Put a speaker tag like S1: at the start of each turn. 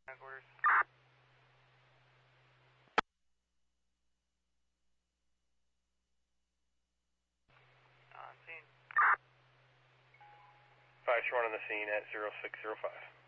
S1: Orders. On scene.
S2: 5 Short on the scene at 0605.